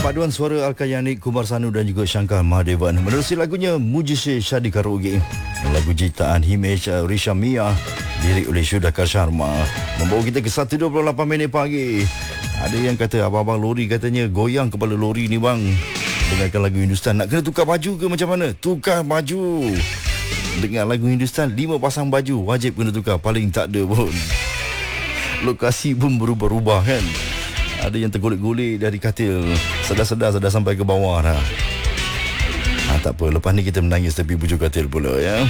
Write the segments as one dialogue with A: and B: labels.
A: Paduan suara Alkayani, Kumar Sanu dan juga Shankar Mahadevan menerusi lagunya Mujise Shadi Karaoke. Lagu ciptaan Himesh Rishamia, lirik oleh Sudhakar Sharma, membawa kita ke 1.28 minit pagi. Ada yang kata abang-abang lori katanya goyang kepala lori ni bang. Dengarkan lagu Hindustan, nak kena tukar baju ke macam mana? Tukar baju. Dengar lagu Hindustan, 5 pasang baju wajib kena tukar, paling tak ada pun. Lokasi pun berubah-ubah kan. Ada yang tergolek-golek dari katil, sedar-sedar sudah sampai ke bawah dah. Tak apa, lepas ni kita menangis tepi bujur katil pula ya.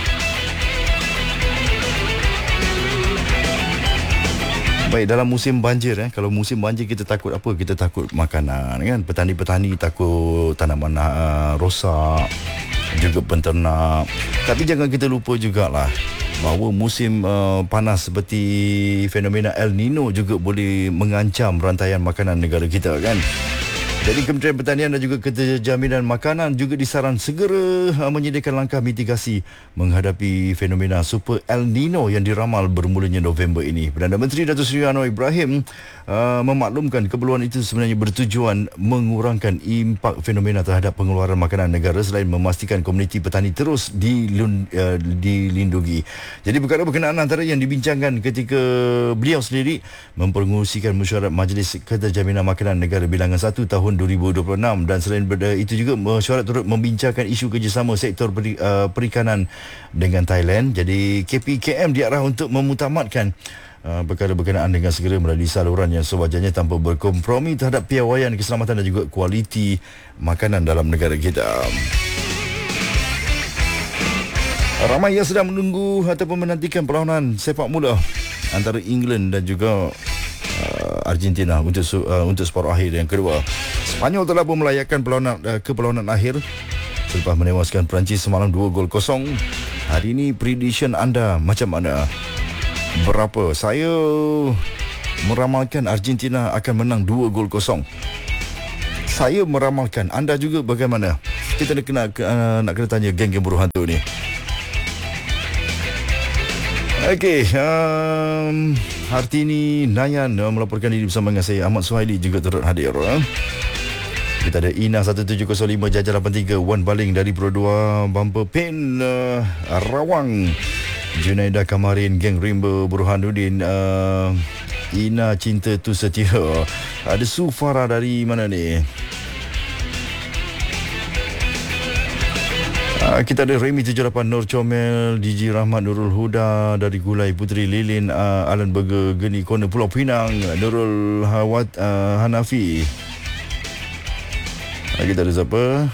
A: Baik, dalam musim banjir kalau musim banjir kita takut apa? Kita takut makanan kan. Petani-petani takut tanaman rosak, juga penternak. Tapi jangan kita lupa jugalah bahawa musim panas seperti fenomena El Nino juga boleh mengancam rantaian makanan negara kita kan. Jadi Kementerian Pertanian dan juga Kejaminan Makanan juga disaran segera menyediakan langkah mitigasi menghadapi fenomena Super El Nino yang diramal bermulanya November ini. Perdana Menteri Datuk Seri Anwar Ibrahim memaklumkan keperluan itu sebenarnya bertujuan mengurangkan impak fenomena terhadap pengeluaran makanan negara selain memastikan komuniti petani terus dilindungi. Jadi perkara berkenaan antara yang dibincangkan ketika beliau sendiri mempengerusikan mesyuarat Majlis Kejaminan Makanan Negara Bilangan 1 tahun 2026, dan selain itu juga mesyuarat turut membincangkan isu kerjasama sektor perikanan dengan Thailand. Jadi KPKM diarah untuk memutamatkan perkara berkenaan dengan segera melalui saluran yang sewajarnya tanpa berkompromi terhadap piawaian keselamatan dan juga kualiti makanan dalam negara kita. Ramai yang sedang menunggu ataupun menantikan perlawanan sepak bola antara England dan juga Argentina untuk separuh akhir yang kedua. Spanyol telah pun melayakkan perlawanan akhir selepas menewaskan Perancis semalam 2-0. Hari ini prediction anda macam mana? Berapa? Saya meramalkan Argentina akan menang 2-0. Saya meramalkan. Anda juga bagaimana? Kita nak kena tanya geng-geng buruh hantu ni. Okey, Hartini Nayan melaporkan diri bersama dengan saya Ahmad Suhaili juga turut hadir. Kita ada Ina 1705 Jajah 83, Wan Baling dari Pro 2 Bumper Pen Rawang, Junaida Kamarin Geng Rimba Burhanuddin, Ina Cinta Tu Setia. Ada Sufara dari mana ni? Kita ada Remy 78, Nur Comel, DJ Rahmat, Nurul Huda dari Gulai, Putri Lilin, Alan Burger, Geni Corner Pulau Pinang, Nurul Hanafi. Kita ada siapa?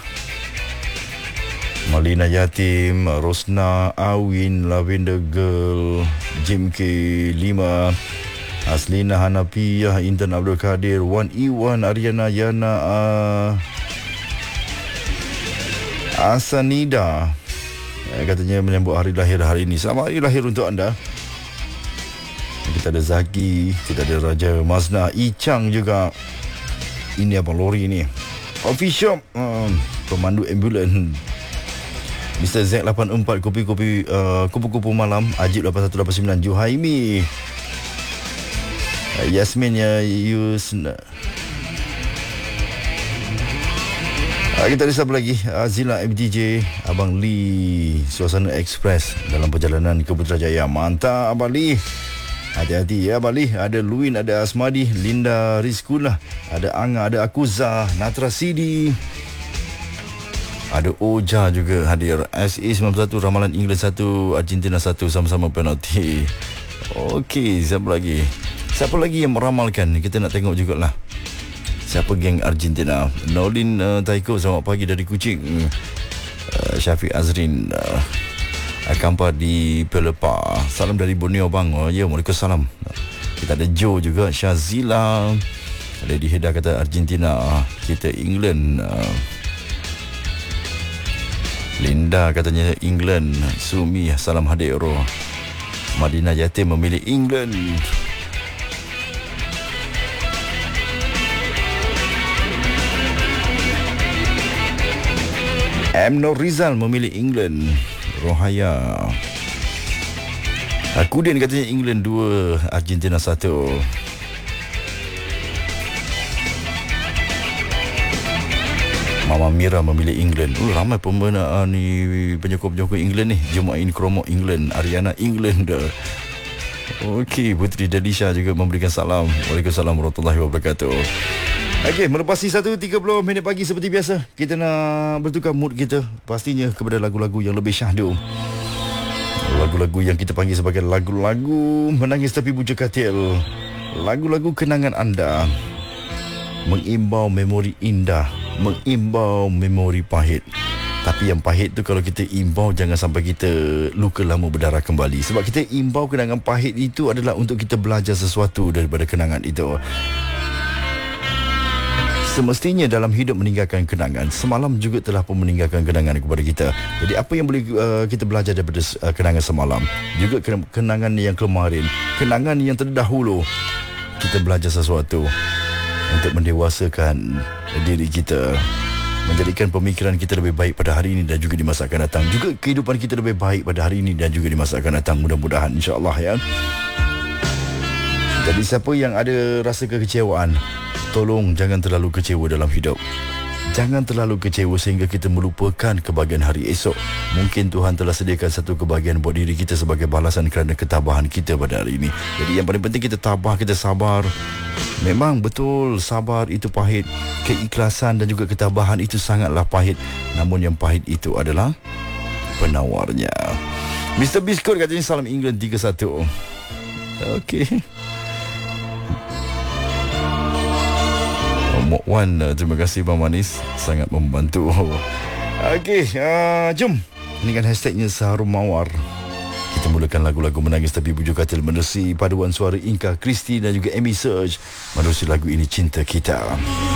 A: Malina Yatim, Rosna, Awin, Lavender Girl, Jim K 5, Aslina Hanafiyah, Intan Abdul Kadir, Wan Iwan, Ariana Yana, Asanida katanya menyambut hari lahir hari ini. Selamat hari lahir untuk anda. Kita ada Zaki, kita ada Raja Mazna, Ichang juga. Ini abang lori ni. Coffee shop, pemandu ambulan, Mr. Z84, kopi-kopi kupu-kupu malam, Ajib 8189, Juhaimi, Yasmin Yusna. Kita ada siapa lagi? Azila MDJ, Abang Lee, Suasana Express dalam perjalanan ke Putrajaya. Mantap Abang Lee. Hati-hati ya Abang Lee. Ada Luin, ada Asmadi, Linda Rizkula, ada Anga, ada Akuza, Natra Sidi, ada Oja juga hadir. SE91, Ramalan England 1, Argentina 1, sama-sama penalti. Okey, siapa lagi? Siapa lagi yang meramalkan? Kita nak tengok jugalah. Siapa geng Argentina? Nolin Taiko, selamat pagi dari Kuching. Syafiq Azrin, Akampa di Pelepa. Salam dari Borneo bang. Ya, Waalaikumsalam. Kita ada Joe juga, Syazila. Ada di Heda kata Argentina, kita England. Linda katanya England. Sumi, salam hadir. Madinah Yatim memilih England. Nur Rizal memilih England. Rohaya, Kudin katanya England 2, Argentina 1. Mama Mira memilih England. Ramai pembina ni, penyokong-penyokong England ni. Jumain Kromo England, Ariana England. Okey, Putri Delisha juga memberikan salam. Waalaikumsalam warahmatullahi wabarakatuh. Okey, melepasi 1.30 minit pagi seperti biasa, kita nak bertukar mood kita pastinya kepada lagu-lagu yang lebih syahdu. Lagu-lagu yang kita panggil sebagai lagu-lagu menangis tepi buja katil. Lagu-lagu kenangan anda, mengimbau memori indah, mengimbau memori pahit. Tapi yang pahit tu kalau kita imbau, jangan sampai kita luka lama berdarah kembali. Sebab kita imbau kenangan pahit itu adalah untuk kita belajar sesuatu daripada kenangan itu. Semestinya dalam hidup meninggalkan kenangan. Semalam juga telah pun meninggalkan kenangan kepada kita. Jadi apa yang boleh kita belajar daripada kenangan semalam, juga kenangan yang kemarin, kenangan yang terdahulu. Kita belajar sesuatu untuk mendewasakan diri kita, menjadikan pemikiran kita lebih baik pada hari ini dan juga di masa akan datang. Juga kehidupan kita lebih baik pada hari ini dan juga di masa akan datang. Mudah-mudahan, insya-Allah ya. Jadi siapa yang ada rasa kekecewaan, tolong jangan terlalu kecewa dalam hidup. Jangan terlalu kecewa sehingga kita melupakan kebahagiaan hari esok. Mungkin Tuhan telah sediakan satu kebahagiaan buat diri kita sebagai balasan kerana ketabahan kita pada hari ini. Jadi yang paling penting kita tabah, kita sabar. Memang betul sabar itu pahit. Keikhlasan dan juga ketabahan itu sangatlah pahit. Namun yang pahit itu adalah penawarnya. Mr. Biscuit katanya salam England 3-1. Okey. Mok Wan, terima kasih Bang Manis, sangat membantu. Okey, jom dengan hashtagnya Seharum Mawar. Kita mulakan lagu-lagu menangis tepi bujuk katil menerusi paduan suara Inka Kristi dan juga Amy Serge menerusi lagu ini Cinta Kita.